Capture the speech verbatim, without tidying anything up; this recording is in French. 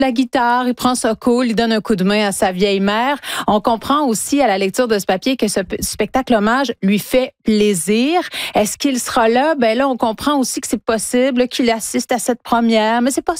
la guitare, il prend ça cool, il donne un coup de main à sa vieille mère. On comprend aussi à la lecture de ce papier que ce spectacle hommage lui fait plaisir. Est-ce qu'il sera là? Ben là, on comprend aussi que c'est possible qu'il assiste à cette première, mais c'est pas